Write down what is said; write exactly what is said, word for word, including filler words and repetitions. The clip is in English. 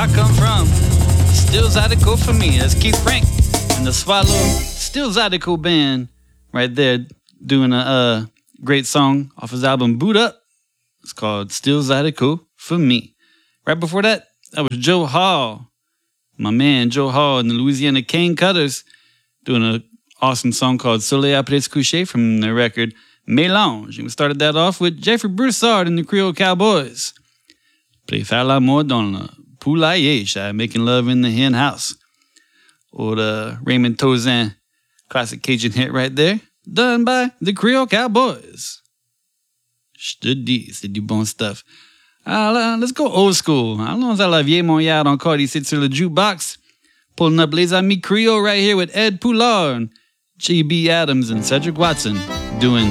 I come from. Still Zydeco for me. That's Keith Frank and the Swallow Still Zydeco band right there doing a uh, great song off his album Boot Up. It's called Still Zydeco for me. Right before that, that was Joe Hall. My man Joe Hall and the Louisiana Cane Cutters doing an awesome song called Soleil après se coucher from their record Mélange. And we started that off with Jeffrey Broussard and the Creole Cowboys. Play faire l'amour dans le poulailler, shy, making love in the hen house. Old uh, Raymond Tozan, classic Cajun hit right there. Done by the Creole Cowboys. Je te dis, c'est du bon stuff. Alors, let's go old school. Allons à la vieille Montréal encore ici sur le jukebox. Pulling up les amis Creole right here with Ed Poulard, J B Adams, and Cedric Watson doing